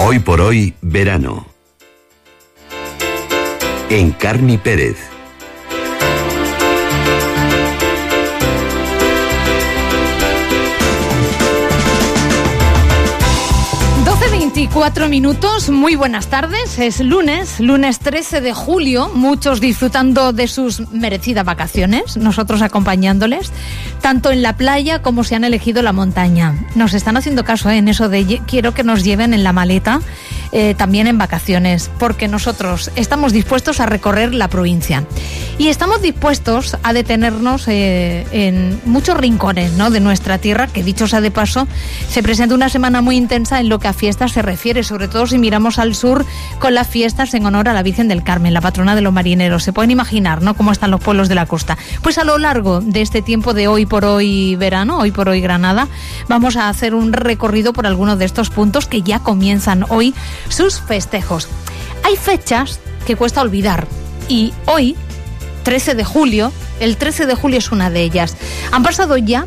Hoy por hoy, verano. Encarni Pérez. Cuatro minutos, muy buenas tardes. Es lunes 13 de julio, muchos disfrutando de sus merecidas vacaciones, nosotros acompañándoles, tanto en la playa como si han elegido la montaña. Nos están haciendo caso en eso de quiero que nos lleven en la maleta, también en vacaciones, porque nosotros estamos dispuestos a recorrer la provincia y estamos dispuestos a detenernos en muchos rincones, ¿no?, de nuestra tierra, que dicho sea de paso, se presenta una semana muy intensa en lo que a fiestas se refiere, sobre todo si miramos al sur con las fiestas en honor a la Virgen del Carmen, la patrona de los marineros. Se pueden imaginar, ¿no?, cómo están los pueblos de la costa. Pues a lo largo de este tiempo de hoy por hoy verano, hoy por hoy Granada, vamos a hacer un recorrido por algunos de estos puntos que ya comienzan hoy sus festejos. Hay fechas que cuesta olvidar y hoy, 13 de julio, el 13 de julio es una de ellas. Han pasado ya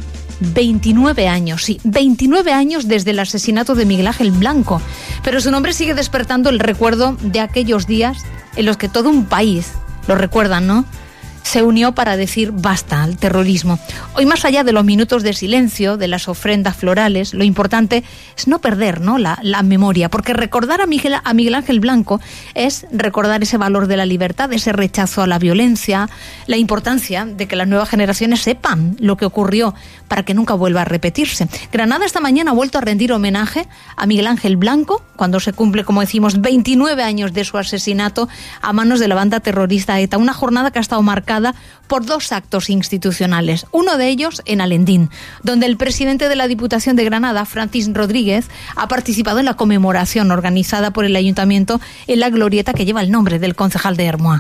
29 años, sí, 29 años desde el asesinato de Miguel Ángel Blanco, pero su nombre sigue despertando el recuerdo de aquellos días en los que todo un país, lo recuerdan, ¿no?, se unió para decir basta al terrorismo. Hoy, más allá de los minutos de silencio, de las ofrendas florales, lo importante es no perder, ¿no?, la memoria, porque recordar a Miguel Ángel Blanco es recordar ese valor de la libertad, ese rechazo a la violencia, la importancia de que las nuevas generaciones sepan lo que ocurrió para que nunca vuelva a repetirse. Granada esta mañana ha vuelto a rendir homenaje a Miguel Ángel Blanco cuando se cumple, como decimos, 29 años de su asesinato a manos de la banda terrorista ETA. Una jornada que ha estado marcada por dos actos institucionales, uno de ellos en Alendín, donde el presidente de la Diputación de Granada, Francis Rodríguez, ha participado en la conmemoración organizada por el Ayuntamiento en la glorieta que lleva el nombre del concejal de Hermoa.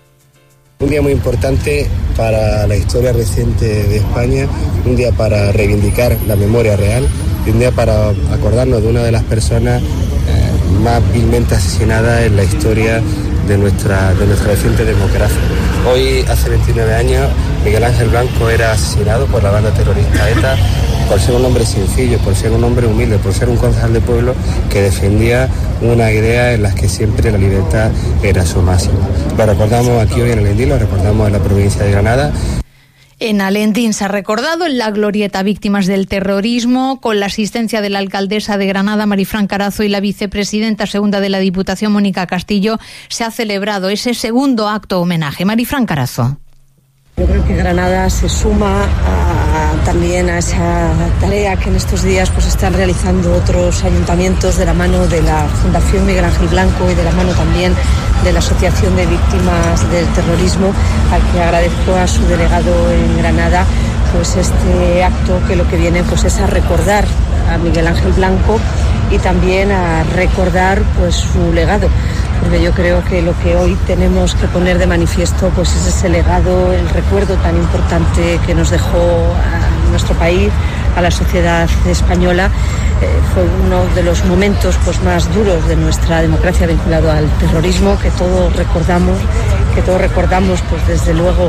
Un día muy importante para la historia reciente de España, un día para reivindicar la memoria real y un día para acordarnos de una de las personas más vilmente asesinadas en la historia de nuestra reciente democracia. Hoy, hace 29 años, Miguel Ángel Blanco era asesinado por la banda terrorista ETA por ser un hombre sencillo, por ser un hombre humilde, por ser un concejal de pueblo que defendía una idea en la que siempre la libertad era su máximo. Lo recordamos aquí hoy en Alendín, lo recordamos en la provincia de Granada. En Alendín se ha recordado en la glorieta Víctimas del Terrorismo, con la asistencia de la alcaldesa de Granada, Marifran Carazo, y la vicepresidenta segunda de la Diputación, Mónica Castillo, se ha celebrado ese segundo acto homenaje. Marifran Carazo. Yo creo que Granada se suma también a esa tarea que en estos días pues están realizando otros ayuntamientos de la mano de la Fundación Miguel Ángel Blanco y de la mano también de la Asociación de Víctimas del Terrorismo, al que agradezco a su delegado en Granada pues este acto que lo que viene pues es a recordar a Miguel Ángel Blanco y también a recordar pues su legado, porque yo creo que lo que hoy tenemos que poner de manifiesto pues es ese legado, el recuerdo tan importante que nos dejó a nuestro país, a la sociedad española. Fue uno de los momentos pues más duros de nuestra democracia vinculado al terrorismo, que todos recordamos pues desde luego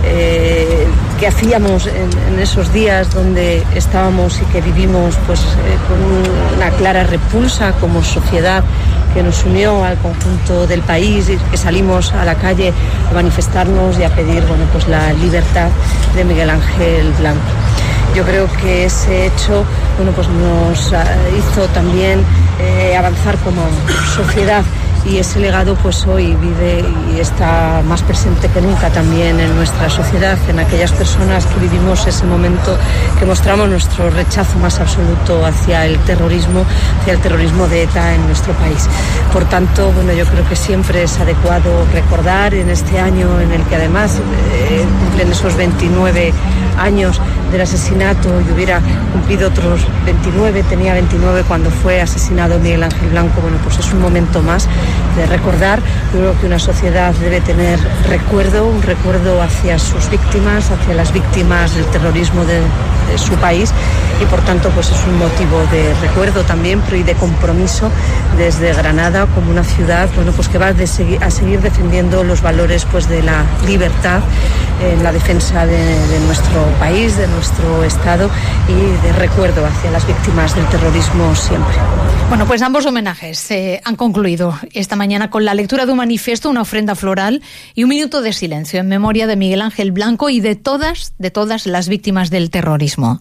qué hacíamos en esos días donde estábamos y que vivimos pues con una clara repulsa como sociedad que nos unió al conjunto del país y que salimos a la calle a manifestarnos y a pedir pues la libertad de Miguel Ángel Blanco. Yo creo que ese hecho pues nos hizo también avanzar como sociedad, y ese legado pues hoy vive y está más presente que nunca también en nuestra sociedad, en aquellas personas que vivimos ese momento, que mostramos nuestro rechazo más absoluto hacia el terrorismo de ETA en nuestro país. Por tanto, yo creo que siempre es adecuado recordar en este año en el que además cumplen esos 29 años del asesinato y hubiera cumplido otros 29, tenía 29 cuando fue asesinado Miguel Ángel Blanco. Pues es un momento más de recordar. Yo creo que una sociedad debe tener un recuerdo hacia sus víctimas, hacia las víctimas del terrorismo de su país, y por tanto pues es un motivo de recuerdo también, pero y de compromiso desde Granada como una ciudad pues que va a seguir defendiendo los valores pues de la libertad, en la defensa de nuestro país, de nuestro Estado, y de recuerdo hacia las víctimas del terrorismo siempre. Bueno, pues ambos homenajes han concluido esta mañana con la lectura de un manifiesto, una ofrenda floral y un minuto de silencio en memoria de Miguel Ángel Blanco y de todas las víctimas del terrorismo.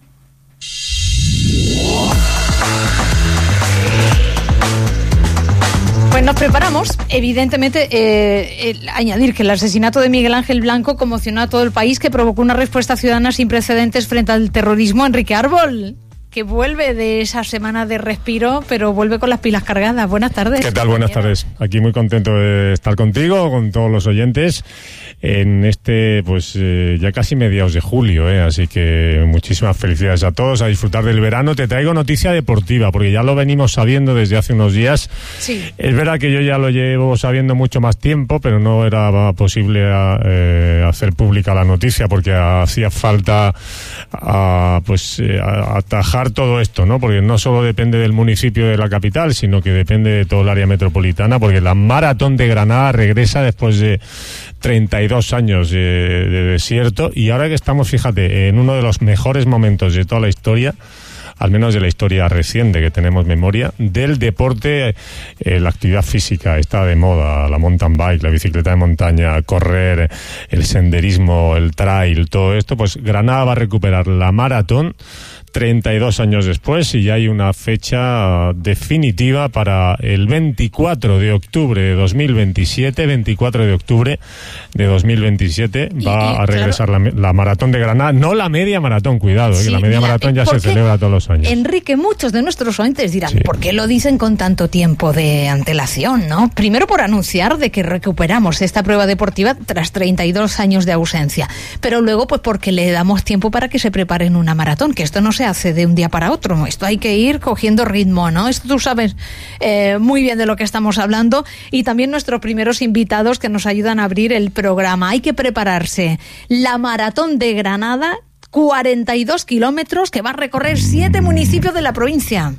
Pues nos preparamos, evidentemente, añadir que el asesinato de Miguel Ángel Blanco conmocionó a todo el país, que provocó una respuesta ciudadana sin precedentes frente al terrorismo. Enrique Árbol, que vuelve de esa semana de respiro, pero vuelve con las pilas cargadas. Buenas tardes. ¿Qué tal? Buenas tardes. Aquí muy contento de estar contigo, con todos los oyentes, en pues ya casi mediados de julio, así que muchísimas felicidades a todos, a disfrutar del verano. Te traigo noticia deportiva, porque ya lo venimos sabiendo desde hace unos días. Sí. Es verdad que yo ya lo llevo sabiendo mucho más tiempo, pero no era posible hacer pública la noticia, porque hacía falta atajar todo esto, ¿no? Porque no solo depende del municipio de la capital, sino que depende de todo el área metropolitana, porque la Maratón de Granada regresa después de 32 años de desierto, y ahora que estamos, fíjate, en uno de los mejores momentos de toda la historia, al menos de la historia reciente que tenemos memoria, del deporte, la actividad física está de moda, la mountain bike, la bicicleta de montaña, correr, el senderismo, el trail, todo esto, pues Granada va a recuperar la maratón 32 años después, y ya hay una fecha definitiva para el 24 de octubre de 2027. 24 de octubre de 2027 va a regresar, claro, la maratón de Granada, no la media maratón, cuidado, sí, que la media maratón ya se celebra todos los años. Enrique, muchos de nuestros oyentes dirán, sí, ¿por qué lo dicen con tanto tiempo de antelación, no? Primero, por anunciar de que recuperamos esta prueba deportiva tras 32 años de ausencia, pero luego pues porque le damos tiempo para que se preparen una maratón, que esto no se hace de un día para otro, esto hay que ir cogiendo ritmo, ¿no? Esto tú sabes muy bien de lo que estamos hablando, y también nuestros primeros invitados que nos ayudan a abrir el programa. Hay que prepararse. La Maratón de Granada, 42 kilómetros, que va a recorrer 7 municipios de la provincia.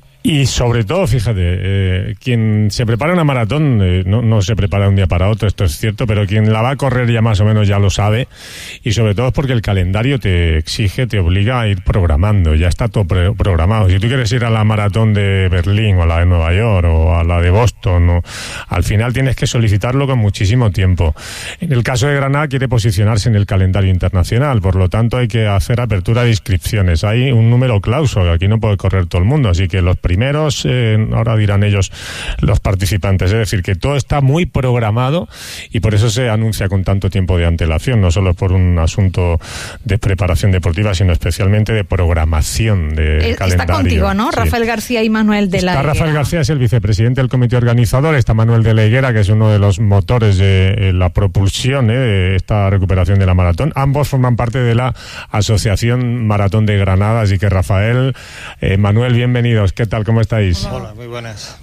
Y sobre todo, fíjate, quien se prepara una maratón no se prepara un día para otro, esto es cierto, pero quien la va a correr ya más o menos ya lo sabe, y sobre todo es porque el calendario te exige, te obliga a ir programando, ya está todo programado. Si tú quieres ir a la maratón de Berlín o a la de Nueva York o a la de Boston, al final tienes que solicitarlo con muchísimo tiempo. En el caso de Granada quiere posicionarse en el calendario internacional, por lo tanto hay que hacer apertura de inscripciones. Hay un número clauso, aquí no puede correr todo el mundo, así que los primeros, ahora dirán ellos, los participantes. Es decir, que todo está muy programado, y por eso se anuncia con tanto tiempo de antelación, no solo por un asunto de preparación deportiva, sino especialmente de programación de calendario. Está contigo, ¿no? Sí. Rafael García y Manuel de la Higuera. Rafael García es el vicepresidente del comité organizador, está Manuel de la Higuera, que es uno de los motores de la propulsión de esta recuperación de la maratón. Ambos forman parte de la Asociación Maratón de Granada, así que Rafael, Manuel, bienvenidos. ¿Qué tal? ¿Cómo estáis? Hola, muy buenas.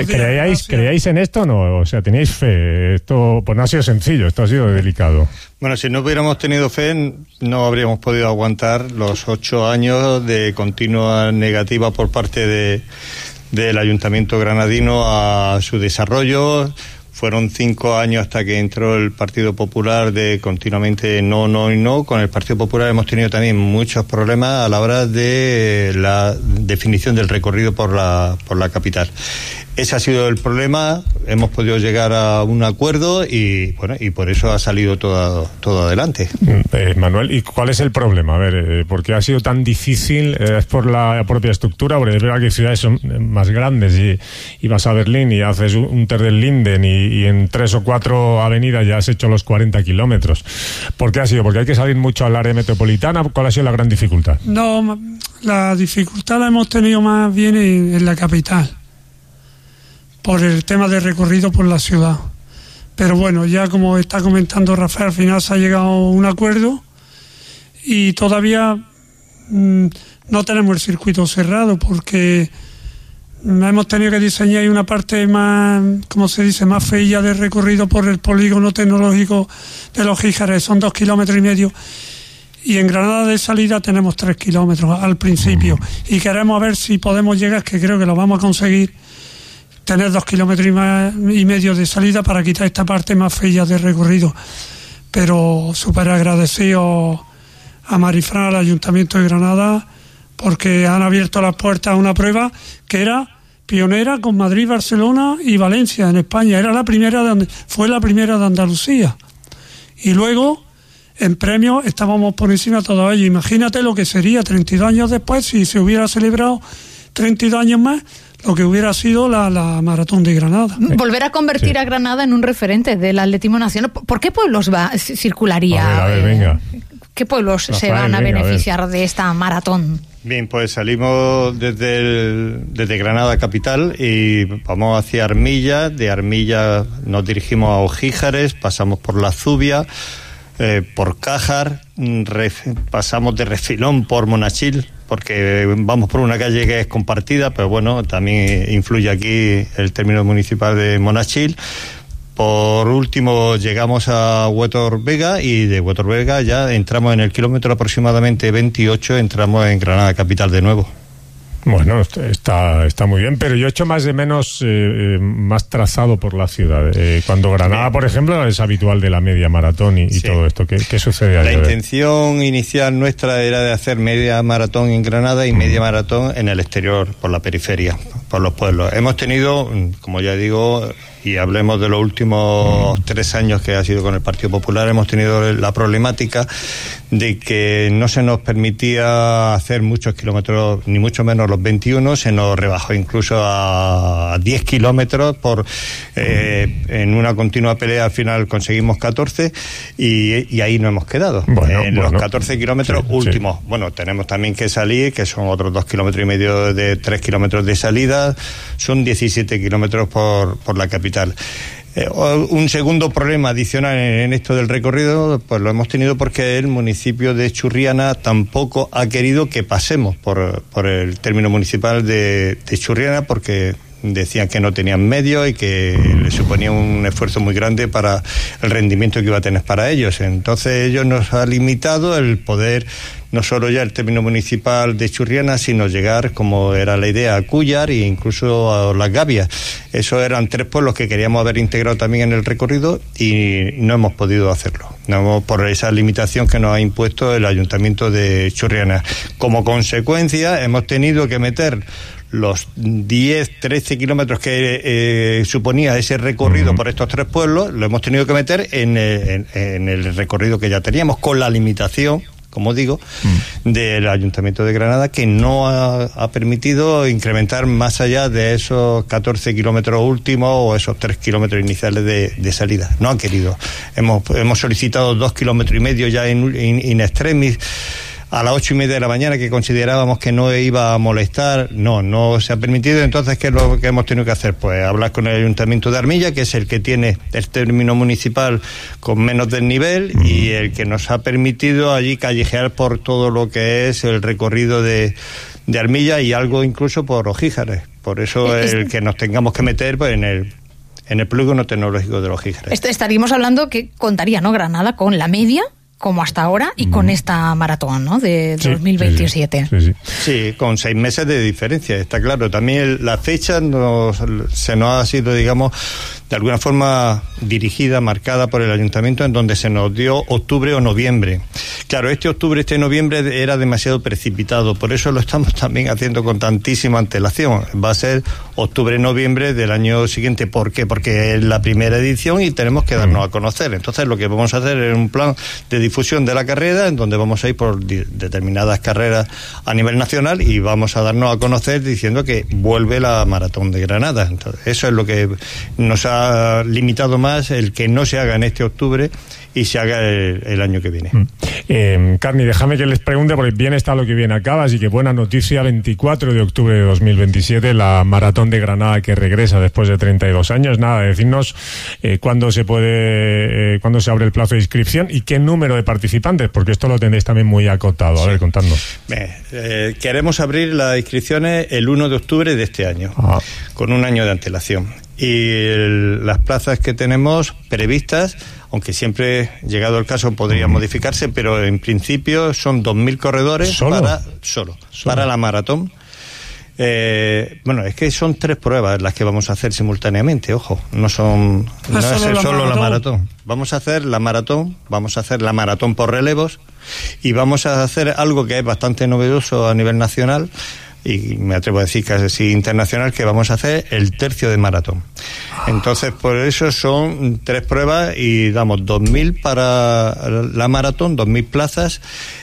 ¿Creíais en esto o no? O sea, ¿tenéis fe? Esto pues no ha sido sencillo, esto ha sido delicado. Bueno, si no hubiéramos tenido fe, no habríamos podido aguantar los 8 años de continua negativa por parte del Ayuntamiento granadino a su desarrollo. Fueron 5 años hasta que entró el Partido Popular de continuamente no. Con el Partido Popular hemos tenido también muchos problemas a la hora de la definición del recorrido por la capital. Ese ha sido el problema, hemos podido llegar a un acuerdo y bueno, y por eso ha salido todo adelante. Manuel, ¿y cuál es el problema? A ver, ¿por qué ha sido tan difícil? ¿Es por la propia estructura? Porque es verdad que ciudades son más grandes y vas a Berlín y haces un Ter den Linden y en 3 o 4 avenidas ya has hecho los 40 kilómetros. ¿Por qué ha sido? ¿Porque hay que salir mucho al área metropolitana? ¿Cuál ha sido la gran dificultad? No, la dificultad la hemos tenido más bien en la capital, por el tema de recorrido por la ciudad. Pero bueno, ya como está comentando Rafael, al final se ha llegado a un acuerdo y todavía no tenemos el circuito cerrado, porque hemos tenido que diseñar una parte más, como se dice, más feilla de recorrido por el polígono tecnológico de Los Guíjares. Son 2,5 kilómetros, y en Granada de salida tenemos 3 kilómetros al principio, y queremos ver si podemos llegar, que creo que lo vamos a conseguir, tener 2,5 kilómetros de salida para quitar esta parte más fea de recorrido. Pero súper agradecido a Marifran, al Ayuntamiento de Granada, porque han abierto las puertas a una prueba que era pionera con Madrid, Barcelona y Valencia en España. Fue la primera de Andalucía. Y luego, en premios, estábamos por encima de todo ello. Imagínate lo que sería 32 años después si se hubiera celebrado 32 años más, lo que hubiera sido la Maratón de Granada. Volver a convertir a Granada en un referente del atletismo nacional. ¿Por qué pueblos circularía? A ver, venga. ¿Qué pueblos Rafael, se van a venga, beneficiar de esta maratón? Bien, pues salimos desde Granada capital y vamos hacia Armilla. De Armilla nos dirigimos a Ojíjares, pasamos por La Zubia, por Cájar, pasamos de refilón por Monachil, porque vamos por una calle que es compartida, pero bueno, también influye aquí el término municipal de Monachil. Por último llegamos a Huétor Vega y de Huétor Vega ya entramos en el kilómetro aproximadamente 28, entramos en Granada capital de nuevo. Bueno, está muy bien, pero yo echo más de menos más trazado por la ciudad. Cuando Granada, por ejemplo, es habitual de la media maratón y todo esto. ¿Qué sucede ahí? La intención inicial nuestra era de hacer media maratón en Granada y media maratón en el exterior, por la periferia, por los pueblos. Hemos tenido, como ya digo, y hablemos de los últimos 3 años que ha sido con el Partido Popular, hemos tenido la problemática de que no se nos permitía hacer muchos kilómetros, ni mucho menos los 21, se nos rebajó incluso a 10 kilómetros en una continua pelea. Al final conseguimos 14 y ahí no hemos quedado. Los 14 kilómetros últimos. Sí. Bueno, tenemos también que salir, que son otros 2,5 kilómetros de 3 kilómetros de salida, son 17 kilómetros por la capital. Un segundo problema adicional en esto del recorrido, pues lo hemos tenido porque el municipio de Churriana tampoco ha querido que pasemos por el término municipal de Churriana, porque decían que no tenían medios y que le suponía un esfuerzo muy grande para el rendimiento que iba a tener para ellos. Entonces ellos nos ha limitado el poder, no solo ya el término municipal de Churriana, sino llegar, como era la idea, a Cúllar e incluso a Las Gavias. Esos eran 3 pueblos que queríamos haber integrado también en el recorrido y no hemos podido hacerlo, por esa limitación que nos ha impuesto el Ayuntamiento de Churriana. Como consecuencia, hemos tenido que meter los 10-13 kilómetros que suponía ese recorrido por estos 3 pueblos, lo hemos tenido que meter en el recorrido que ya teníamos, con la limitación, como digo, del Ayuntamiento de Granada, que no ha permitido incrementar más allá de esos 14 kilómetros últimos o esos 3 kilómetros iniciales de salida. No han querido. Hemos solicitado 2,5 kilómetros ya in extremis a las 8:30 de la mañana, que considerábamos que no iba a molestar. No se ha permitido. Entonces, ¿qué es lo que hemos tenido que hacer? Pues hablar con el Ayuntamiento de Armilla, que es el que tiene el término municipal con menos desnivel y el que nos ha permitido allí callejear por todo lo que es el recorrido de Armilla y algo incluso por Ojíjares. Por eso el que nos tengamos que meter pues en el polígono tecnológico de Ojíjares. Estaríamos hablando que contaría, ¿no?, Granada con la media, como hasta ahora, y con esta maratón, ¿no?, de 2027. Sí, con 6 meses de diferencia, está claro. También la fecha se nos ha sido, digamos, de alguna forma dirigida, marcada por el Ayuntamiento, en donde se nos dio octubre o noviembre. Claro, este noviembre era demasiado precipitado, por eso lo estamos también haciendo con tantísima antelación. Va a ser octubre-noviembre del año siguiente. ¿Por qué? Porque es la primera edición y tenemos que darnos a conocer. Entonces lo que vamos a hacer es un plan de difusión de la carrera, en donde vamos a ir por determinadas carreras a nivel nacional y vamos a darnos a conocer diciendo que vuelve la Maratón de Granada. Entonces, eso es lo que nos ha limitado más, el que no se haga en este octubre y se haga el año que viene. Carni, déjame que les pregunte, porque bien está lo que bien acaba, así que buena noticia, 24 de octubre de 2027, la Maratón de Granada, que regresa después de 32 años. Nada, decirnos cuándo se abre el plazo de inscripción y qué número de participantes, porque esto lo tendréis también muy acotado. A ver, contadnos. Queremos abrir las inscripciones el 1 de octubre de este año, con un año de antelación. Y las plazas que tenemos previstas, aunque siempre, llegado el caso, podría modificarse, pero en principio son 2.000 corredores para la maratón. Bueno, es que son 3 pruebas las que vamos a hacer simultáneamente, ojo, no es solo la maratón. Vamos a hacer la maratón por relevos y vamos a hacer algo que es bastante novedoso a nivel nacional. y me atrevo a decir casi internacional, que vamos a hacer el tercio de maratón. Entonces, por eso son 3 pruebas y damos 2.000 para la maratón, 2.000 plazas,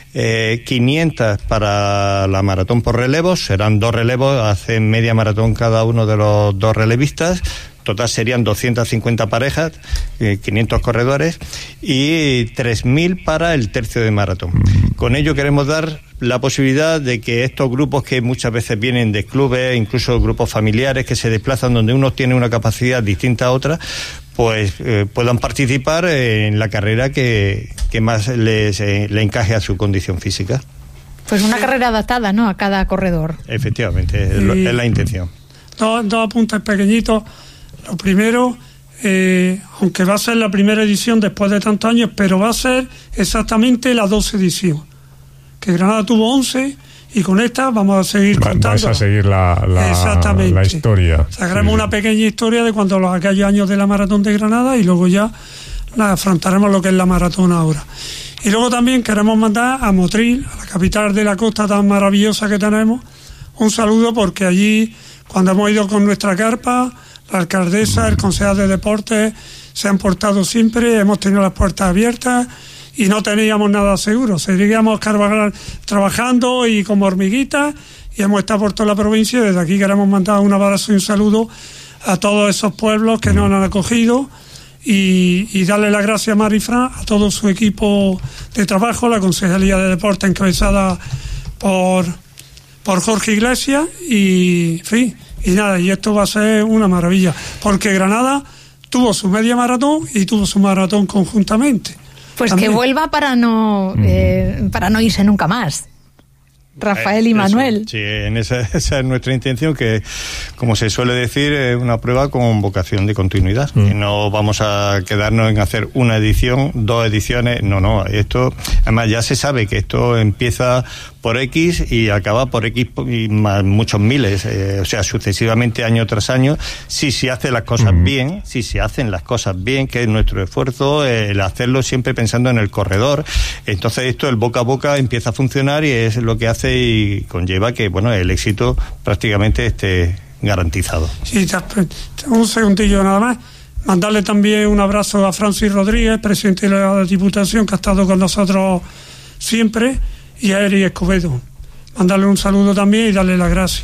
500 para la maratón por relevos, serán 2 relevos, hacen media maratón cada uno de los 2 relevistas. Total serían 250 parejas, 500 corredores y 3.000 para el tercio de maratón. Con ello queremos dar la posibilidad de que estos grupos que muchas veces vienen de clubes, incluso grupos familiares que se desplazan donde uno tiene una capacidad distinta a otra, pues puedan participar en la carrera que más le encaje a su condición física. Pues una carrera adaptada, ¿no?, a cada corredor. Efectivamente, es la intención. Dos apuntes pequeñitos. Lo primero, aunque va a ser la primera edición después de tantos años, pero va a ser exactamente la 12 edición. Que Granada tuvo 11 y con esta vamos a seguir contando. Vais a seguir la historia. Sacaremos una pequeña historia de cuando aquellos años de la maratón de Granada y luego ya afrontaremos lo que es la maratón ahora. Y luego también queremos mandar a Motril, a la capital de la costa tan maravillosa que tenemos, un saludo, porque allí, cuando hemos ido con nuestra carpa, la alcaldesa, el concejal de deportes se han portado siempre, hemos tenido las puertas abiertas y no teníamos nada seguro. Seguíamos trabajando y como hormiguitas, y hemos estado por toda la provincia. Desde aquí queremos mandar un abrazo y un saludo a todos esos pueblos que nos han acogido y darle las gracias a Marifran, a todo su equipo de trabajo, la Concejalía de Deportes encabezada por Jorge Iglesias y en fin. Y nada, y esto va a ser una maravilla, porque Granada tuvo su media maratón y tuvo su maratón conjuntamente. Pues también. Que vuelva para no irse nunca más. Rafael y Manuel. Sí, esa es nuestra intención, que, como se suele decir, es una prueba con vocación de continuidad. Y no vamos a quedarnos en hacer una edición, 2 ediciones, no. Esto, además, ya se sabe que esto empieza por X y acaba por X y más, muchos miles, o sea, sucesivamente, año tras año, si se hacen las cosas bien, que es nuestro esfuerzo, el hacerlo siempre pensando en el corredor. Entonces esto, el boca a boca, empieza a funcionar y es lo que hace y conlleva que, bueno, el éxito prácticamente esté garantizado. Sí, un segundillo nada más. Mandarle también un abrazo a Francis Rodríguez, presidente de la Diputación, que ha estado con nosotros siempre, y a Eri Escobedo. Mandarle un saludo también y darle las gracias.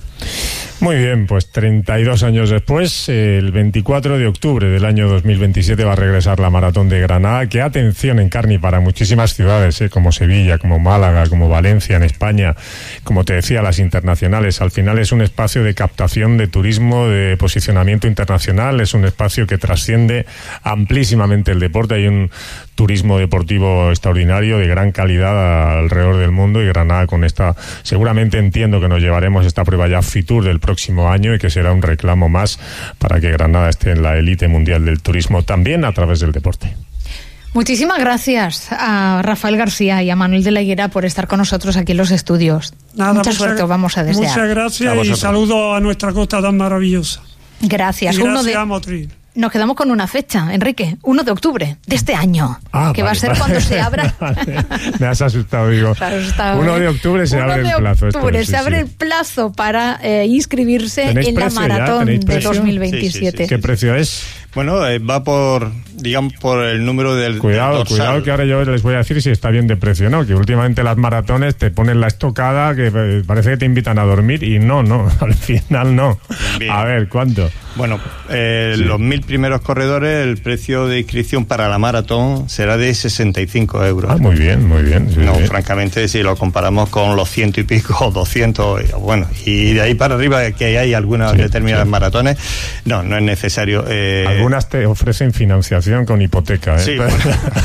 Muy bien, pues 32 años después, el 24 de octubre del año 2027 va a regresar la Maratón de Granada, que, atención, Encarni, para muchísimas ciudades, como Sevilla, como Málaga, como Valencia en España, como te decía, las internacionales. Al final es un espacio de captación de turismo, de posicionamiento internacional, es un espacio que trasciende amplísimamente el deporte. Hay un turismo deportivo extraordinario, de gran calidad alrededor del mundo, y Granada con esta, seguramente, entiendo que nos llevaremos esta prueba ya Fitur del próximo año, y que será un reclamo más para que Granada esté en la élite mundial del turismo, también a través del deporte. Muchísimas gracias a Rafael García y a Manuel de la Higuera por estar con nosotros aquí en los estudios. Mucha suerte os vamos a desear. Muchas gracias y saludos a nuestra costa tan maravillosa. Gracias. Y gracias a Motril. Nos quedamos con una fecha, Enrique, 1 de octubre de este año, que va a ser cuando se abra. Me has asustado, digo. 1 de octubre se abre el plazo. Se abre el plazo para inscribirse en la maratón de 2027. Sí. ¿Qué precio es? Bueno, va por el número del Cuidado, que ahora yo les voy a decir si está bien de precio, ¿no? Que últimamente las maratones te ponen la estocada, que parece que te invitan a dormir, y no, al final no. Bien. A ver, ¿cuánto? Bueno, los 1.000 primeros corredores, el precio de inscripción para la maratón será de 65 euros. Ah, muy bien. Sí, no, francamente, si lo comparamos con los 100 y pico, 200, bueno, y de ahí para arriba, que hay algunas determinadas maratones, no es necesario. Algunas te ofrecen financiación con hipoteca, ¿eh? Sí, bueno.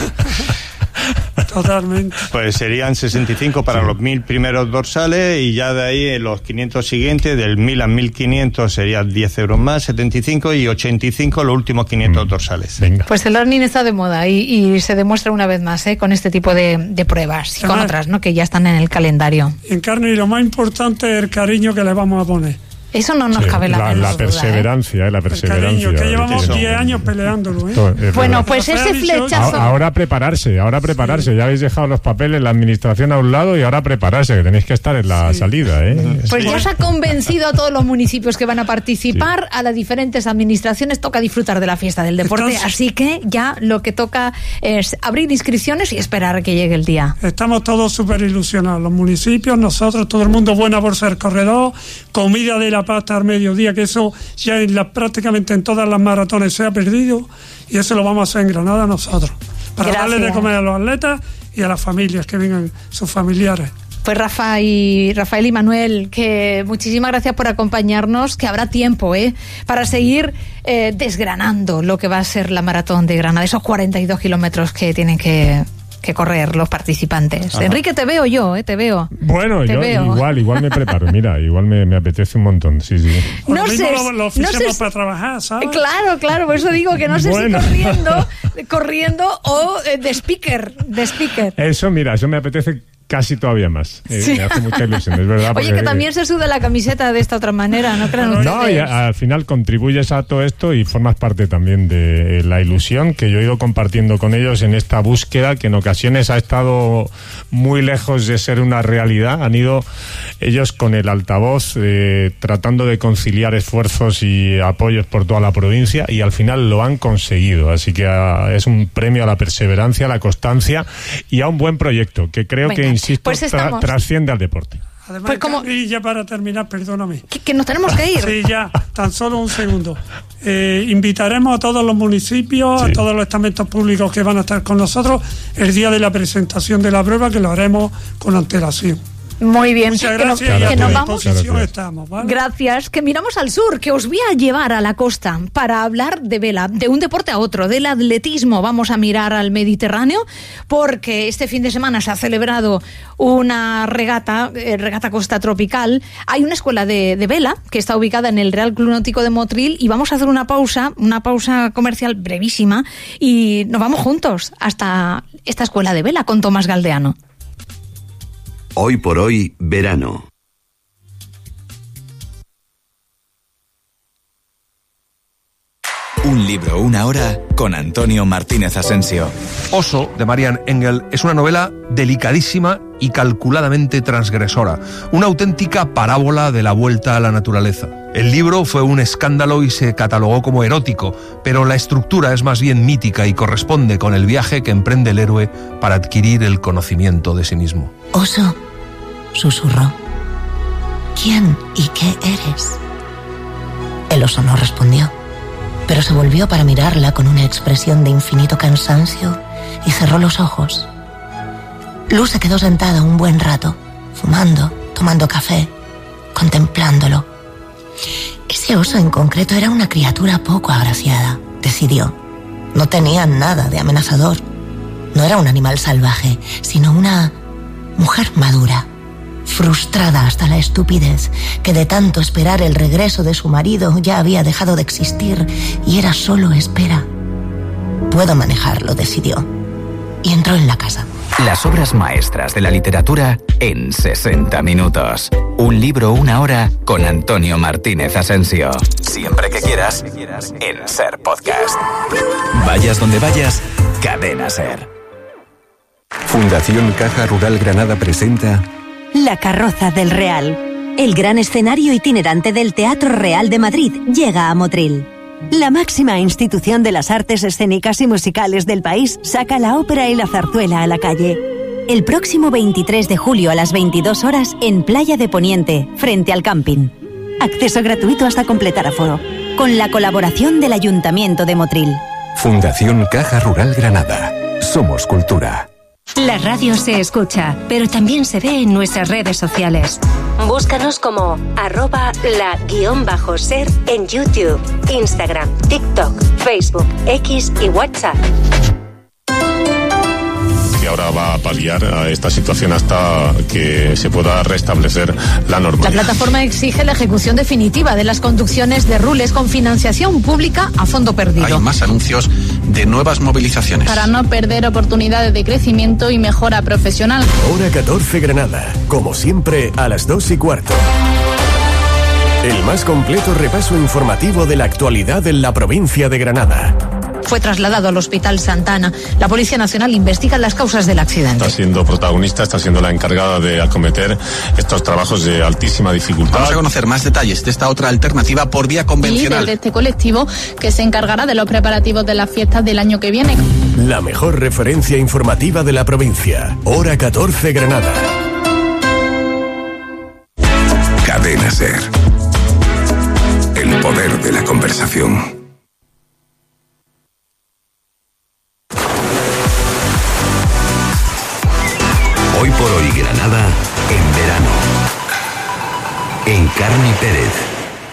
Totalmente. Pues serían 65 para los 1.000 primeros dorsales, y ya de ahí en los 500 siguientes, del 1.000 a 1.500 serían 10 euros más, 75, y 85 los últimos 500 dorsales. Venga. Pues el running está de moda y se demuestra una vez más, con este tipo de pruebas y con otras, ¿no?, que ya están en el calendario. En carne, y lo más importante es el cariño que le vamos a poner. Eso no nos cabe la menor la perseverancia, duda, la perseverancia. El cariño, que llevamos 10 años peleándolo, Bueno, pues ese flechazo... Ahora prepararse. Sí. Ya habéis dejado los papeles, la administración a un lado y ahora prepararse, que tenéis que estar en la salida, Pues ya se ha convencido a todos los municipios que van a participar, a las diferentes administraciones toca disfrutar de la fiesta del deporte, así que ya lo que toca es abrir inscripciones y esperar a que llegue el día. Estamos todos súper ilusionados, los municipios, nosotros, todo el mundo, buena por ser corredor, comida de la pasta al mediodía, que eso ya prácticamente en todas las maratones se ha perdido, y eso lo vamos a hacer en Granada nosotros, para darle de comer a los atletas y a las familias, que vengan sus familiares. Pues Rafael y Manuel, que muchísimas gracias por acompañarnos, que habrá tiempo para seguir desgranando lo que va a ser la maratón de Granada, esos 42 kilómetros que tienen que correr los participantes. Ajá. Enrique, te veo yo, te veo. Bueno, igual me preparo, mira, igual me apetece un montón, sí. No sé, lo fichamos para trabajar, ¿sabes? Claro, por eso digo que no sé si corriendo o de speaker. Eso me apetece casi todavía más. Me hace mucha ilusión, es verdad. Oye, que también se suda la camiseta de esta otra manera, ¿no crean ustedes? No, y al final contribuyes a todo esto y formas parte también de la ilusión que yo he ido compartiendo con ellos en esta búsqueda, que en ocasiones ha estado muy lejos de ser una realidad. Han ido ellos con el altavoz tratando de conciliar esfuerzos y apoyos por toda la provincia, y al final lo han conseguido. Así que es un premio a la perseverancia, a la constancia y a un buen proyecto que creo que pues trasciende al deporte. Además, pues y ya para terminar, perdóname. Que nos tenemos que ir. Sí, ya, tan solo un segundo. Invitaremos a todos los municipios, a todos los estamentos públicos que van a estar con nosotros el día de la presentación de la prueba, que lo haremos con antelación. Muy bien. Muchas gracias. Que nos vamos. Estamos, ¿vale? Gracias. Que miramos al sur, que os voy a llevar a la costa para hablar de vela, de un deporte a otro, del atletismo. Vamos a mirar al Mediterráneo, porque este fin de semana se ha celebrado una regata Costa Tropical. Hay una escuela de vela que está ubicada en el Real Club Náutico de Motril, y vamos a hacer una pausa comercial brevísima, y nos vamos juntos hasta esta escuela de vela con Tomás Galdeano. Hoy por hoy, verano. Un libro, una hora, con Antonio Martínez Asensio. Oso, de Marian Engel, es una novela delicadísima y calculadamente transgresora. Una auténtica parábola de la vuelta a la naturaleza. El libro fue un escándalo y se catalogó como erótico, pero la estructura es más bien mítica y corresponde con el viaje que emprende el héroe para adquirir el conocimiento de sí mismo. Oso, susurró. ¿Quién y qué eres? El oso no respondió, pero se volvió para mirarla con una expresión de infinito cansancio y cerró los ojos. Luz se quedó sentada un buen rato, fumando, tomando café, contemplándolo. Ese oso en concreto era una criatura poco agraciada, decidió. No tenía nada de amenazador. No era un animal salvaje, sino una mujer madura, frustrada hasta la estupidez, que de tanto esperar el regreso de su marido ya había dejado de existir y era solo espera. Puedo manejarlo, decidió, y entró en la casa. Las obras maestras de la literatura en 60 minutos. Un libro, una hora, con Antonio Martínez Asensio. Siempre que quieras, en SER Podcast. Vayas donde vayas, Cadena SER. Fundación Caja Rural Granada presenta La Carroza del Real. El gran escenario itinerante del Teatro Real de Madrid llega a Motril. La máxima institución de las artes escénicas y musicales del país saca la ópera y la zarzuela a la calle. El próximo 23 de julio a las 22 horas en Playa de Poniente, frente al camping. Acceso gratuito hasta completar aforo. Con la colaboración del Ayuntamiento de Motril. Fundación Caja Rural Granada. Somos cultura. La radio se escucha, pero también se ve en nuestras redes sociales. Búscanos como @la_ser en YouTube, Instagram, TikTok, Facebook, X y WhatsApp. Y ahora va a paliar a esta situación hasta que se pueda restablecer la normalidad. La plataforma exige la ejecución definitiva de las conducciones de Rules con financiación pública a fondo perdido. Hay más anuncios de nuevas movilizaciones. Para no perder oportunidades de crecimiento y mejora profesional. Hora 14 Granada, como siempre a las 2:15. El más completo repaso informativo de la actualidad en la provincia de Granada. Fue trasladado al Hospital Santana. La Policía Nacional investiga las causas del accidente. Está siendo protagonista, está siendo la encargada de acometer estos trabajos de altísima dificultad. Vamos a conocer más detalles de esta otra alternativa por vía convencional. Líder de este colectivo que se encargará de los preparativos de las fiestas del año que viene. La mejor referencia informativa de la provincia. Hora 14 Granada. Cadena SER. El poder de la conversación. Hoy por hoy Granada en verano. Encarni Pérez.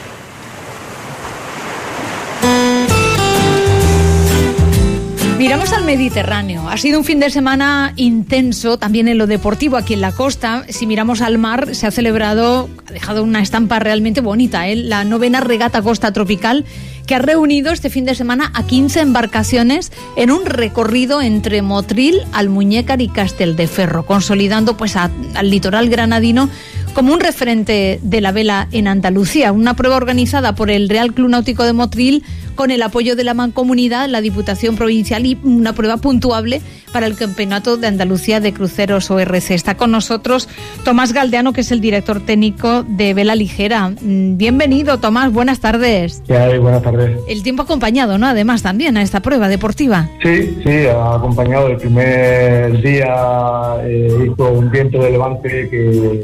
Miramos al Mediterráneo. Ha sido un fin de semana intenso, también en lo deportivo aquí en la costa. Si miramos al mar, se ha celebrado, ha dejado una estampa realmente bonita, la 9ª regata Costa Tropical, que ha reunido este fin de semana a 15 embarcaciones en un recorrido entre Motril, Almuñécar y Castelldeferro, consolidando pues al litoral granadino como un referente de la vela en Andalucía. Una prueba organizada por el Real Club Náutico de Motril con el apoyo de la Mancomunidad, la Diputación Provincial y una prueba puntuable para el Campeonato de Andalucía de Cruceros ORC. Está con nosotros Tomás Galdeano, que es el director técnico de Vela Ligera. Bienvenido, Tomás, buenas tardes. ¿Qué hay? Buenas tardes. El tiempo ha acompañado, ¿no? Además, también a esta prueba deportiva. Sí, ha acompañado. El primer día hizo un viento de levante que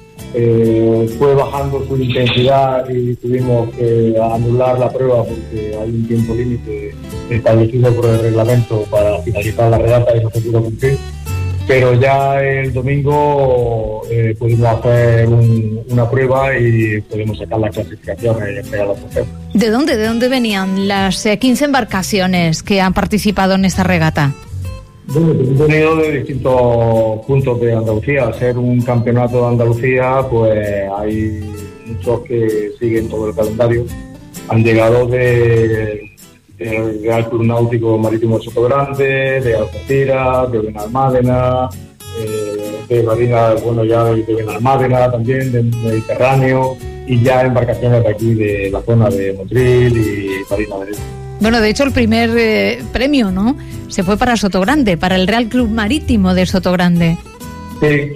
fue bajando su intensidad y tuvimos que anular la prueba porque hay un tiempo límite establecido por el reglamento para finalizar la regata y no se pudo cumplir. Pero ya el domingo pudimos hacer una prueba y pudimos sacar la clasificación y entregar la trofeo. ¿De dónde venían las 15 embarcaciones que han participado en esta regata? Bueno, hemos venido de distintos puntos de Andalucía. Al ser un campeonato de Andalucía, pues hay muchos que siguen todo el calendario. Han llegado del Real Club Náutico Marítimo de Sotogrande, de Algeciras, de Benalmádena, de Marina, de Benalmádena también, del Mediterráneo, y ya embarcaciones de aquí, de la zona de Motril y Marina de León. Bueno, de hecho, el primer premio, ¿no?, se fue para Sotogrande, para el Real Club Marítimo de Sotogrande. Sí,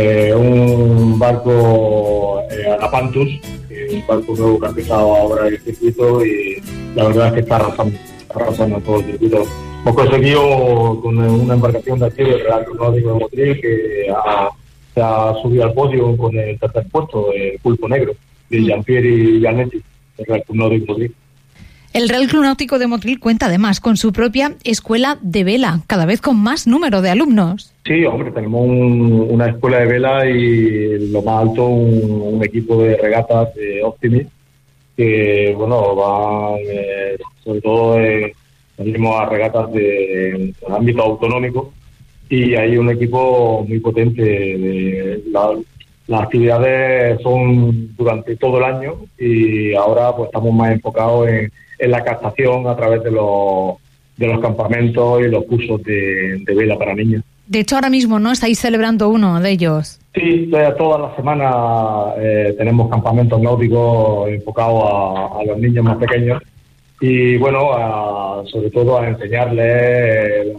un barco Agapantus, un barco nuevo que ha empezado ahora el circuito, y la verdad es que está arrasando todo el circuito. Hemos conseguido con una embarcación de aquí del Real Club Náutico de Motril que se ha subido al podio con el tercer puesto, el Pulpo Negro, de Jean-Pierre y Giannetti, del Real Club Náutico de Motril. El Real Club Náutico de Motril cuenta además con su propia escuela de vela, cada vez con más número de alumnos. Sí, hombre, tenemos una escuela de vela y lo más alto un equipo de regatas de Optimis que, van sobre todo salimos a regatas de ámbito autonómico y hay un equipo muy potente. Las actividades son durante todo el año y ahora pues estamos más enfocados en la captación a través de los campamentos y los cursos de vela para niños. De hecho, ahora mismo, ¿no?, estáis celebrando uno de ellos. Sí, todas las semanas tenemos campamentos náuticos enfocados a los niños más pequeños y, sobre todo a enseñarles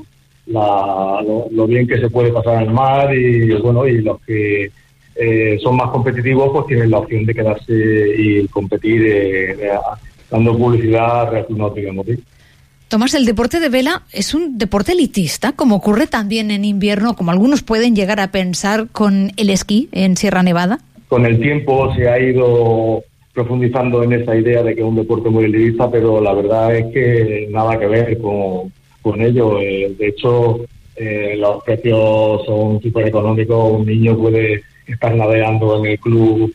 lo bien que se puede pasar en el mar y los que son más competitivos pues tienen la opción de quedarse y competir dando publicidad a Real Club Náutico de Motril. Tomás, el deporte de vela es un deporte elitista, como ocurre también en invierno, como algunos pueden llegar a pensar con el esquí en Sierra Nevada. Con el tiempo se ha ido profundizando en esa idea de que es un deporte muy elitista, pero la verdad es que nada que ver con ello. De hecho, los precios son súper económicos. Un niño puede estar navegando en el club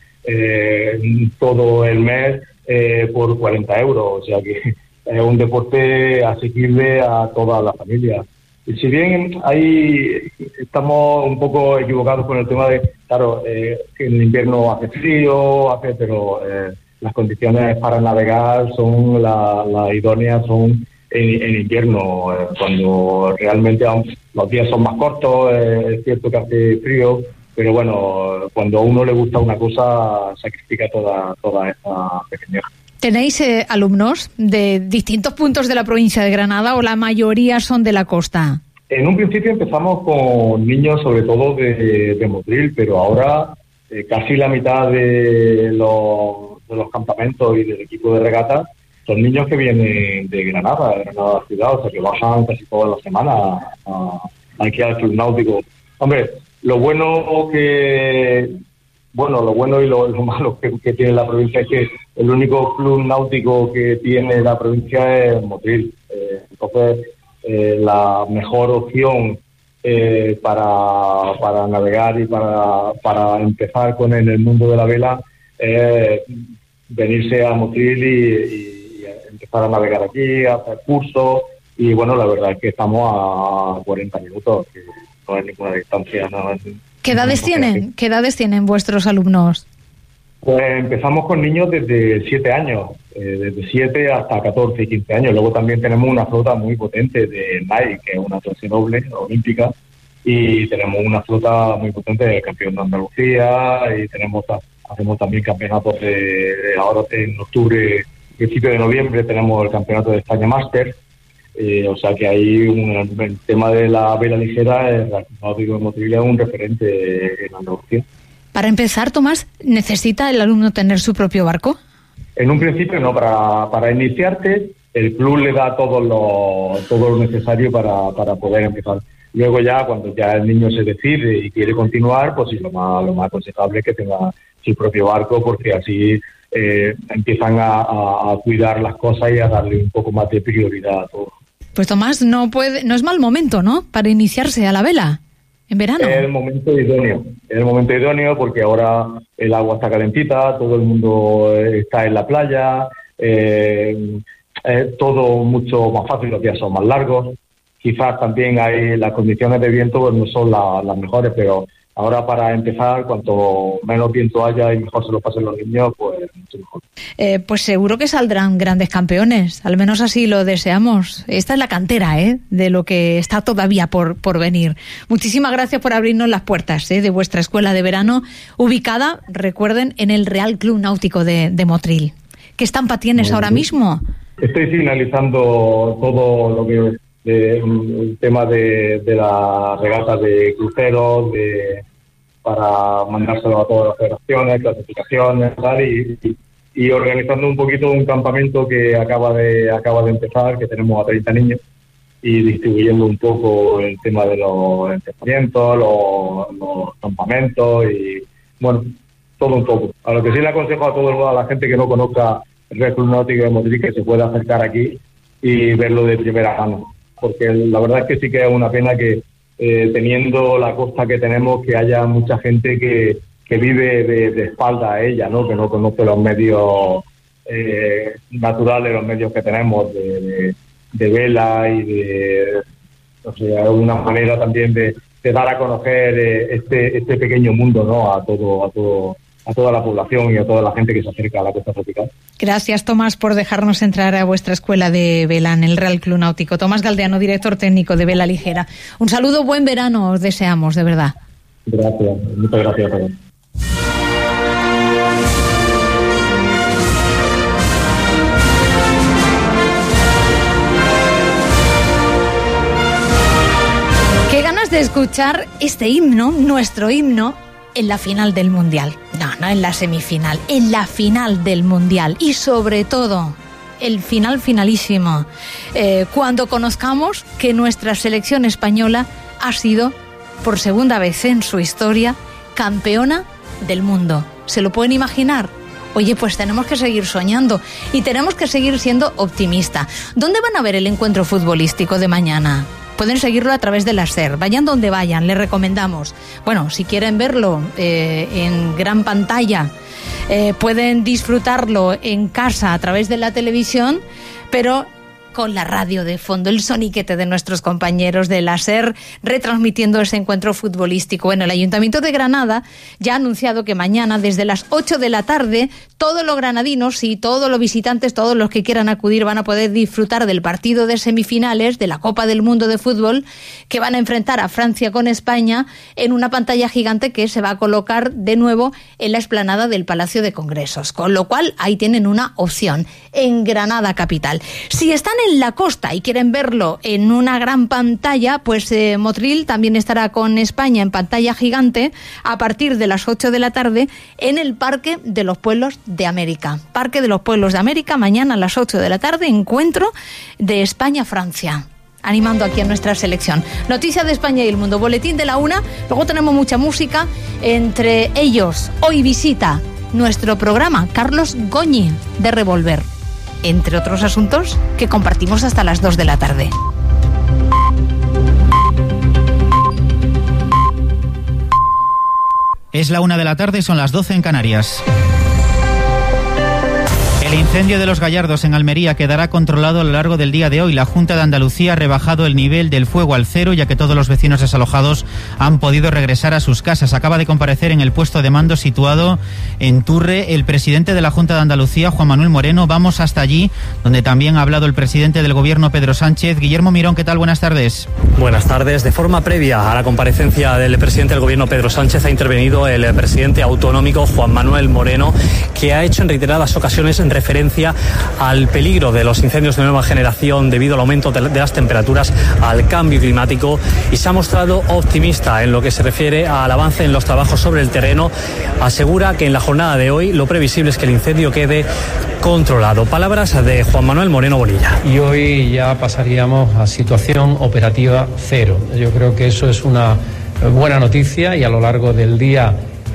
todo el mes por 40 euros, o sea que es un deporte asequible a toda la familia. Y si bien estamos un poco equivocados con el tema de, que en el invierno hace frío, pero las condiciones para navegar son las idóneas son en invierno, cuando realmente los días son más cortos, es cierto que hace frío, pero bueno, cuando a uno le gusta una cosa, sacrifica toda esa pequeñez. ¿Tenéis alumnos de distintos puntos de la provincia de Granada o la mayoría son de la costa? En un principio empezamos con niños sobre todo de Motril, pero ahora casi la mitad de los campamentos y del equipo de regata son niños que vienen de Granada ciudad, o sea que bajan casi todas las semanas aquí al Club Náutico. Hombre, lo bueno y lo malo que tiene la provincia es que el único club náutico que tiene la provincia es Motril. Entonces, la mejor opción para navegar y para empezar con el mundo de la vela es venirse a Motril y empezar a navegar aquí, a hacer cursos. Y bueno, la verdad es que estamos a 40 minutos, que no es ninguna distancia. No es, ¿Qué edades tienen? ¿Qué edades tienen vuestros alumnos? Pues empezamos con niños desde 7 años, desde 7 hasta 14 y 15 años. Luego también tenemos una flota muy potente de Nike, que es una clase noble, olímpica, y tenemos una flota muy potente de campeón de Andalucía, y hacemos también campeonatos ahora en octubre, principio de noviembre, tenemos el campeonato de España Master. O sea que ahí el tema de la vela ligera, el náutico de Motril es un referente en Andalucía. Para empezar, Tomás, ¿necesita el alumno tener su propio barco? En un principio no, para iniciarte el club le da todo lo necesario para poder empezar. Luego ya, cuando ya el niño se decide y quiere continuar, pues sí, lo más aconsejable es que tenga su propio barco, porque así empiezan a cuidar las cosas y a darle un poco más de prioridad a todo. Pues Tomás, no es mal momento, ¿no?, para iniciarse a la vela en verano. Es el momento idóneo porque ahora el agua está calentita, todo el mundo está en la playa, es todo mucho más fácil, los días son más largos. Quizás también las condiciones de viento pues no son las mejores, pero ahora para empezar, cuanto menos viento haya y mejor se lo pasen los niños, pues mucho mejor. Pues seguro que saldrán grandes campeones, al menos así lo deseamos. Esta es la cantera de lo que está todavía por venir. Muchísimas gracias por abrirnos las puertas de vuestra escuela de verano, ubicada, recuerden, en el Real Club Náutico de Motril. ¿Qué estampa tienes ahora mismo? Estoy finalizando todo lo que el tema de la regata de cruceros, para mandárselo a todas las federaciones, clasificaciones, tal, y organizando un poquito un campamento que acaba de empezar, que tenemos a 30 niños, y distribuyendo un poco el tema de los entrenamientos, los campamentos, y bueno, todo un poco. A lo que sí le aconsejo a la gente que no conozca el Real Club Náutico de Motril, que se pueda acercar aquí y verlo de primera mano, porque la verdad es que sí que es una pena que teniendo la costa que tenemos, que haya mucha gente que vive de espalda a ella, ¿no?, que no conoce los medios naturales, los medios que tenemos de vela y o sea, una manera también de dar a conocer este pequeño mundo, ¿no?, a toda la población y a toda la gente que se acerca a la costa tropical. Gracias, Tomás, por dejarnos entrar a vuestra escuela de vela en el Real Club Náutico. Tomás Galdeano, director técnico de Vela Ligera. Un saludo, buen verano os deseamos, de verdad. Gracias, muchas gracias a todos. Qué ganas de escuchar este himno, nuestro himno, en la final del Mundial. No en la semifinal, en la final del Mundial. Y sobre todo, el finalísimo. Cuando conozcamos que nuestra selección española ha sido, por segunda vez en su historia, campeona del mundo. ¿Se lo pueden imaginar? Oye, pues tenemos que seguir soñando y tenemos que seguir siendo optimistas. ¿Dónde van a ver el encuentro futbolístico de mañana? Pueden seguirlo a través de la SER. Vayan donde vayan, les recomendamos. Bueno, si quieren verlo en gran pantalla, pueden disfrutarlo en casa a través de la televisión, pero con la radio de fondo, el soniquete de nuestros compañeros de la SER retransmitiendo ese encuentro futbolístico. Bueno, el Ayuntamiento de Granada ya ha anunciado que mañana desde las 8 de la tarde todos los granadinos y todos los visitantes, todos los que quieran acudir, van a poder disfrutar del partido de semifinales de la Copa del Mundo de Fútbol que van a enfrentar a Francia con España en una pantalla gigante que se va a colocar de nuevo en la explanada del Palacio de Congresos. Con lo cual ahí tienen una opción en Granada capital. Si están en la costa y quieren verlo en una gran pantalla, pues Motril también estará con España en pantalla gigante a partir de las 8 de la tarde en el Parque de los Pueblos de América. Parque de los Pueblos de América, mañana a las 8 de la tarde, encuentro de España-Francia. Animando aquí a nuestra selección. Noticias de España y el mundo, boletín de la 1, luego tenemos mucha música, entre ellos hoy visita nuestro programa Carlos Goñi de Revolver, entre otros asuntos que compartimos hasta las 2 de la tarde. Es la 1 de la tarde, son las 12 en Canarias. El incendio de Los Gallardos en Almería quedará controlado a lo largo del día de hoy. La Junta de Andalucía ha rebajado el nivel del fuego al 0, ya que todos los vecinos desalojados han podido regresar a sus casas. Acaba de comparecer en el puesto de mando situado en Turre el presidente de la Junta de Andalucía, Juan Manuel Moreno. Vamos hasta allí, donde también ha hablado el presidente del Gobierno, Pedro Sánchez. Guillermo Mirón, ¿qué tal? Buenas tardes. Buenas tardes. De forma previa a la comparecencia del presidente del Gobierno, Pedro Sánchez, ha intervenido el presidente autonómico, Juan Manuel Moreno, que ha hecho en reiteradas ocasiones en referencia al peligro de los incendios de nueva generación debido al aumento de las temperaturas, al cambio climático, y se ha mostrado optimista en lo que se refiere al avance en los trabajos sobre el terreno. Asegura que en la jornada de hoy lo previsible es que el incendio quede controlado. Palabras de Juan Manuel Moreno Bonilla. Y hoy ya pasaríamos a situación operativa 0. Yo creo que eso es una buena noticia y a lo largo del día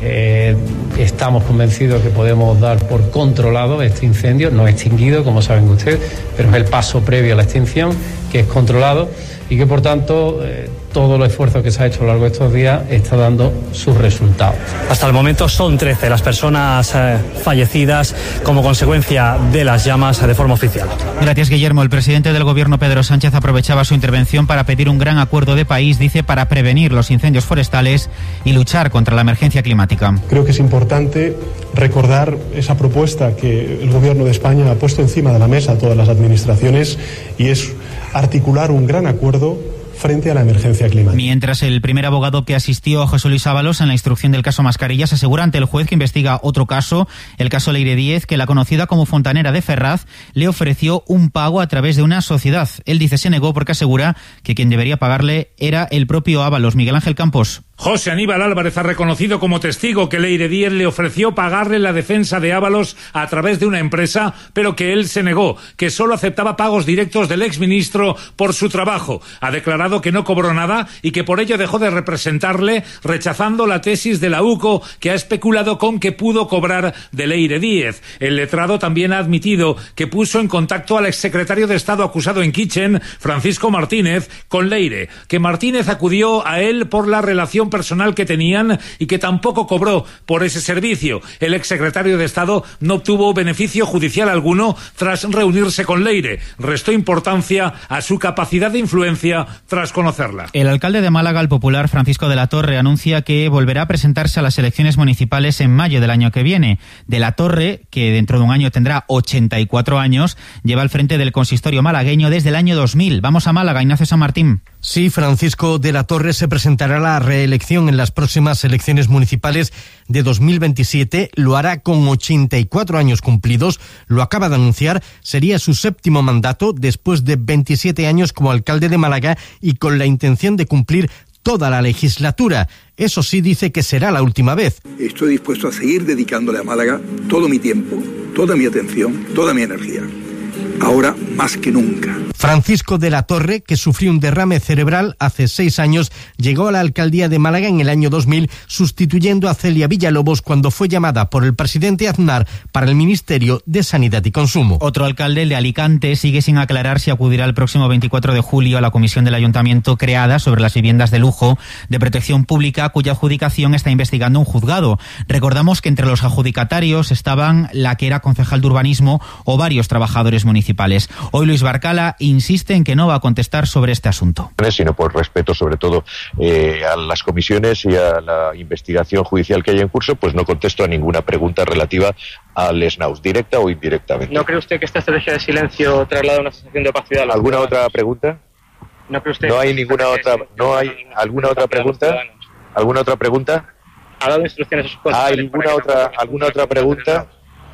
estamos convencidos que podemos dar por controlado este incendio, no extinguido, como saben ustedes, pero es el paso previo a la extinción, que es controlado y que por tanto todo el esfuerzo que se ha hecho a lo largo de estos días está dando sus resultados. Hasta el momento son 13 las personas fallecidas como consecuencia de las llamas de forma oficial. Gracias, Guillermo. El presidente del Gobierno, Pedro Sánchez, aprovechaba su intervención para pedir un gran acuerdo de país, dice, para prevenir los incendios forestales y luchar contra la emergencia climática. Creo que es importante recordar esa propuesta que el Gobierno de España ha puesto encima de la mesa a todas las administraciones, y es articular un gran acuerdo frente a la emergencia climática. Mientras el primer abogado que asistió a José Luis Ábalos en la instrucción del caso Mascarillas asegura ante el juez que investiga otro caso, el caso Leire Díez, que la conocida como Fontanera de Ferraz le ofreció un pago a través de una sociedad. Él dice se negó porque asegura que quien debería pagarle era el propio Ábalos. Miguel Ángel Campos. José Aníbal Álvarez ha reconocido como testigo que Leire Díez le ofreció pagarle la defensa de Ábalos a través de una empresa, pero que él se negó, que solo aceptaba pagos directos del exministro por su trabajo. Ha declarado que no cobró nada y que por ello dejó de representarle, rechazando la tesis de la UCO, que ha especulado con que pudo cobrar de Leire Díez. El letrado también ha admitido que puso en contacto al exsecretario de Estado acusado en Kitchen, Francisco Martínez, con Leire, que Martínez acudió a él por la relación personal que tenían y que tampoco cobró por ese servicio. El exsecretario de Estado no obtuvo beneficio judicial alguno tras reunirse con Leire. Restó importancia a su capacidad de influencia tras conocerla. El alcalde de Málaga, el popular Francisco de la Torre, anuncia que volverá a presentarse a las elecciones municipales en mayo del año que viene. De la Torre, que dentro de un año tendrá 84 años, lleva al frente del consistorio malagueño desde el año 2000. Vamos a Málaga, Ignacio San Martín. Sí, Francisco de la Torre se presentará a la reelección en las próximas elecciones municipales de 2027. Lo hará con 84 años cumplidos. Lo acaba de anunciar. Sería su 7º mandato después de 27 años como alcalde de Málaga y con la intención de cumplir toda la legislatura. Eso sí, dice que será la última vez. Estoy dispuesto a seguir dedicándole a Málaga todo mi tiempo, toda mi atención, toda mi energía. Ahora más que nunca. Francisco de la Torre, que sufrió un derrame cerebral hace 6 años, llegó a la alcaldía de Málaga en el año 2000, sustituyendo a Celia Villalobos cuando fue llamada por el presidente Aznar para el Ministerio de Sanidad y Consumo. Otro alcalde, el de Alicante, sigue sin aclarar si acudirá el próximo 24 de julio a la comisión del ayuntamiento creada sobre las viviendas de lujo de protección pública, cuya adjudicación está investigando un juzgado. Recordamos que entre los adjudicatarios estaban la que era concejal de urbanismo o varios trabajadores municipales. municipales. Hoy Luis Barcala insiste en que no va a contestar sobre este asunto. Sino por respeto sobre todo a las comisiones y a la investigación judicial que hay en curso, pues no contesto a ninguna pregunta relativa al SNAUS, directa o indirectamente. ¿No cree usted que esta estrategia de silencio traslada una sensación de opacidad? ¿Alguna otra pregunta? ¿No cree usted? No hay ninguna otra. ¿No hay alguna otra pregunta? ¿Alguna otra pregunta? ¿Ha dado instrucciones a sus ¿Hay alguna otra pregunta?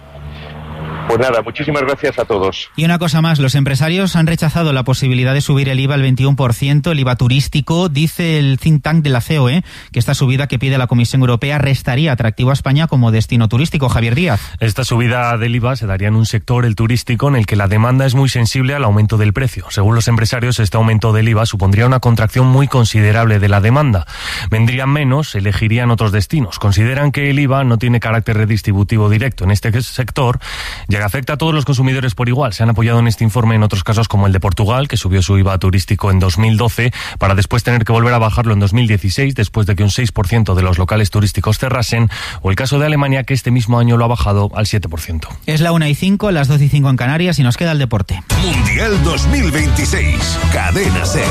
Pues nada, muchísimas gracias a todos. Y una cosa más, los empresarios han rechazado la posibilidad de subir el IVA al 21%, el IVA turístico. Dice el think tank de la COE que esta subida que pide la Comisión Europea restaría atractivo a España como destino turístico. Javier Díaz. Esta subida del IVA se daría en un sector, el turístico, en el que la demanda es muy sensible al aumento del precio. Según los empresarios, este aumento del IVA supondría una contracción muy considerable de la demanda. Vendrían menos, elegirían otros destinos. Consideran que el IVA no tiene carácter redistributivo directo en este sector, ya que afecta a todos los consumidores por igual. Se han apoyado en este informe en otros casos como el de Portugal, que subió su IVA turístico en 2012 para después tener que volver a bajarlo en 2016 después de que un 6% de los locales turísticos cerrasen, o el caso de Alemania, que este mismo año lo ha bajado al 7%. Es la 1:05, las 12:05 en Canarias y nos queda el deporte. Mundial 2026, Cadena SER.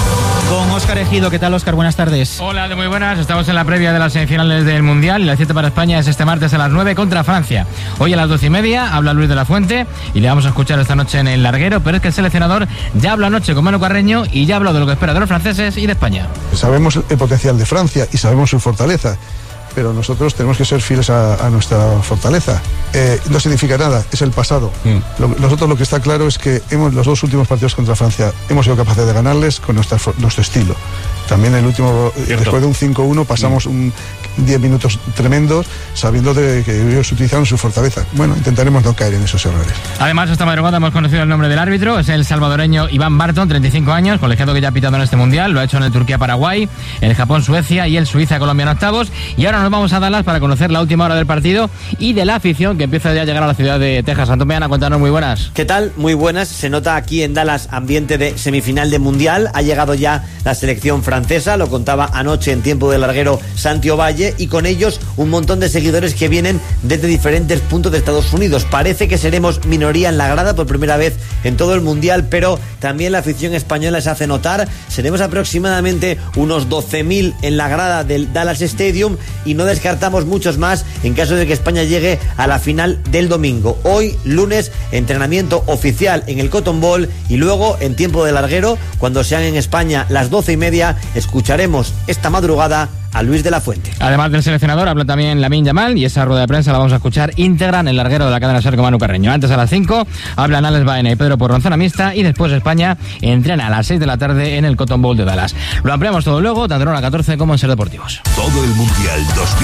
Con Óscar Ejido. ¿Qué tal, Óscar? Buenas tardes. Hola, muy buenas. Estamos en la previa de las semifinales del Mundial y la cita para España es este martes a las 9 contra Francia. Hoy a las 12:30 habla Luis de la Fuente y le vamos a escuchar esta noche en el larguero, pero es que el seleccionador ya habló anoche con Manu Carreño y ya habló de lo que espera de los franceses y de España. Sabemos el potencial de Francia y sabemos su fortaleza, pero nosotros tenemos que ser fieles a nuestra fortaleza. No significa nada, es el pasado. Nosotros lo que está claro es que los dos últimos partidos contra Francia hemos sido capaces de ganarles con nuestro estilo. También el último, después de un 5-1, pasamos 10 minutos tremendos sabiendo de que ellos utilizaron su fortaleza. Bueno, intentaremos no caer en esos errores. Además, esta madrugada hemos conocido el nombre del árbitro, es el salvadoreño Iván Barton, 35 años, colegiado que ya ha pitado en este Mundial, lo ha hecho en el Turquía-Paraguay, el Japón-Suecia y el Suiza-Colombia en octavos. Y ahora nos vamos a Dallas para conocer la última hora del partido y de la afición que empieza ya a llegar a la ciudad de Texas. Antomeana, cuéntanos, muy buenas. ¿Qué tal? Muy buenas. Se nota aquí en Dallas ambiente de semifinal de Mundial. Ha llegado ya la selección francesa, lo contaba anoche en tiempo de larguero Santi Ovalle, y con ellos un montón de seguidores que vienen desde diferentes puntos de Estados Unidos. Parece que seremos minoría en la grada por primera vez en todo el Mundial, pero también la afición española se hace notar. Seremos aproximadamente unos 12.000 en la grada del Dallas Stadium y no descartamos muchos más en caso de que España llegue a la final del domingo. Hoy, lunes, entrenamiento oficial en el Cotton Bowl y luego, en tiempo de larguero, cuando sean en España las 12:30, escucharemos esta madrugada a Luis de la Fuente. Además del seleccionador, habla también Lamine Yamal y esa rueda de prensa la vamos a escuchar íntegra en el larguero de la cadena SER con Manu Carreño. Antes, a las 5, hablan Alex Baena y Pedro Porro zona mixta, y después España entrena a las 6 de la tarde en el Cotton Bowl de Dallas. Lo ampliamos todo luego, tanto en la 14 como en SER Deportivos. Todo el Mundial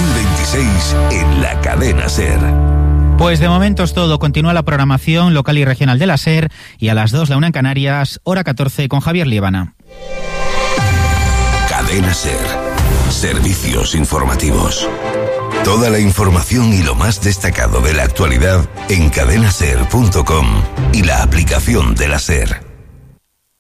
2026 en la cadena SER. Pues de momento es todo. Continúa la programación local y regional de la SER y a las 2 la 1 en Canarias, hora 14 con Javier Liebana. Cadena SER. Servicios informativos. Toda la información y lo más destacado de la actualidad en cadenaser.com y la aplicación de la SER.